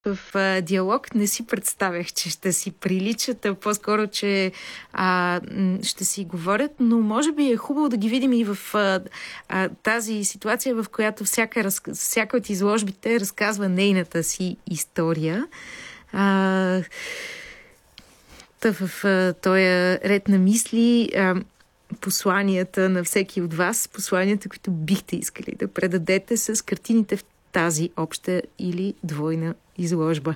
В диалог не си представях, че ще си приличат, а по-скоро, че ще си говорят, но може би е хубаво да ги видим и в тази ситуация, в която всяка от изложбите разказва нейната си история. В този ред на мисли посланията на всеки от вас, посланията, които бихте искали да предадете с картините в тази обща или двойна изложба?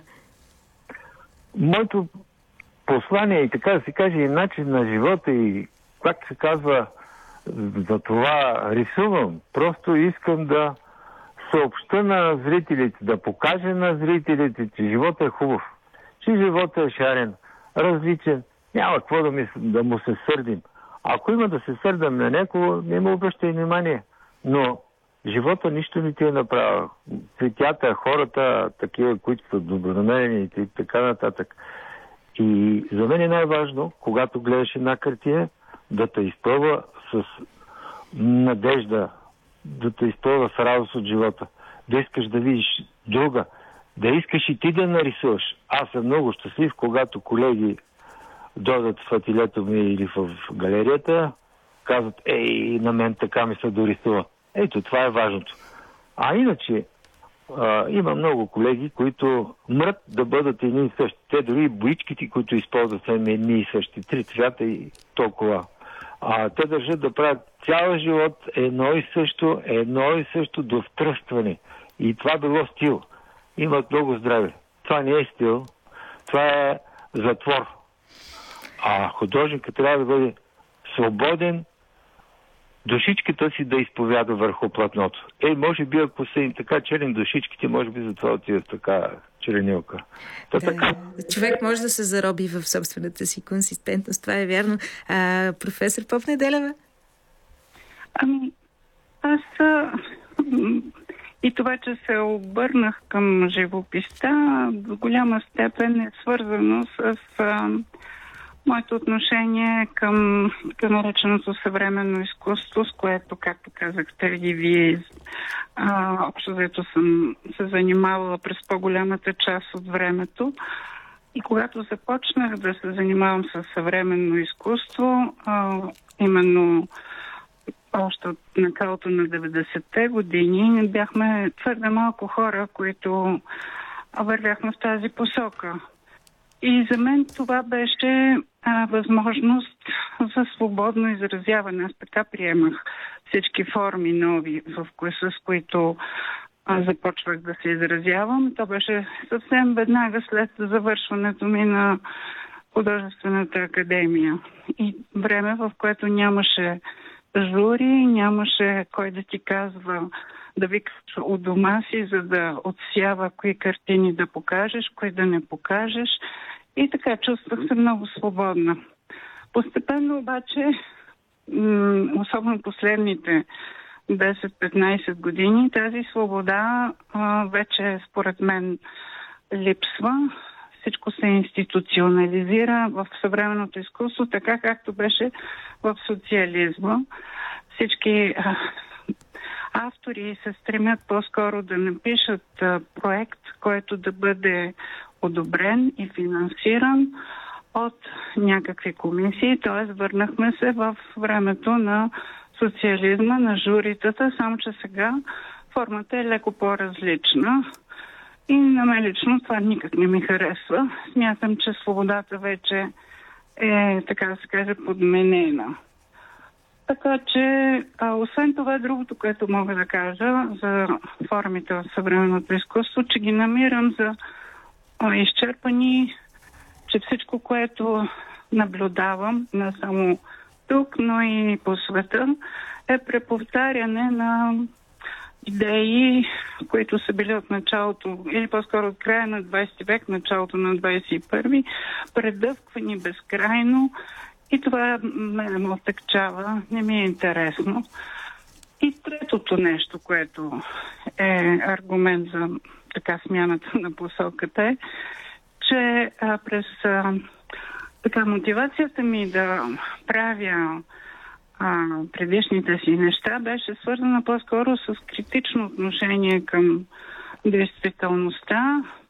Моето послание и така да се каже и начин на живота и как се казва за това рисувам. Просто искам да съобща на зрителите, да покажа на зрителите, че живота е хубав, че живота е шарен, различен. Няма какво да му се сърдим. Ако има да се сърдам на някого, не му обръщай внимание. Но живота нищо не ти е направил. Цветята, хората, такива, които са добронамерени и така нататък. И за мен е най-важно, когато гледаш една картина, да те изпълва с надежда, да те изпълва с радост от живота. Да искаш да видиш друга, да искаш и ти да нарисуваш. Аз съм много щастлив, когато колеги дойдат в ателието ми или в галерията, казват, на мен така ми се дорисува. Ето, това е важното. А иначе, има много колеги, които мрат да бъдат едни и същи. Те дори боичките, които използват, са едни и същи. 3 цвята и толкова. Те държат да правят цял живот едно и също до втръстване. И това било стил. Имат много здраве. Това не е стил. Това е затвор. А художникът трябва да бъде свободен, душичката си да изповяда върху платното. Може би, ако са им така черни душичките, може би затова отиват така черенилка. Така. Човек може да се зароби в собствената си консистентност. Това е вярно. Професор Попнеделева? Аз и това, че се обърнах към живописта, до голяма степен е свързано с моето отношение към така нареченото съвременно изкуство, с което, както казахте и вие, общо взето съм се занимавала през по-голямата част от времето. И когато започнах да се занимавам с съвременно изкуство, именно още от началото на 90-те години, бяхме твърде малко хора, които вървяхме в тази посока. И за мен това беше възможност за свободно изразяване. Аз така приемах всички форми нови, с които започвах да се изразявам. То беше съвсем веднага след завършването ми на художествената академия. И време, в което нямаше жури, нямаше кой да ти казва да викаш у дома си, за да отсява кои картини да покажеш, кои да не покажеш. И така чувствах се много свободна. Постепенно обаче, особено последните 10-15 години, тази свобода вече според мен липсва. Всичко се институционализира в съвременното изкуство, така както беше в социализма. Всички автори се стремят по-скоро да напишат проект, който да бъде одобрен и финансиран от някакви комисии. Т.е. върнахме се в времето на социализма, на журитата, само че сега формата е леко по-различна. И на мен лично това никак не ми харесва. Смятам, че свободата вече е, така да се каже, подменена. Така че, освен това, другото, което мога да кажа за формите в съвременното изкуство, че ги намирам за изчерпани, че всичко, което наблюдавам, не само тук, но и по света, е преповтаряне на идеи, които са били от началото, или по-скоро от края на 20 век, началото на 21, предъвквани безкрайно. И това ме отекчава, не ми е интересно. И третото нещо, което е аргумент за така смяната на посоката е, че през така мотивацията ми да правя предишните си неща беше свързана по-скоро с критично отношение към действителността,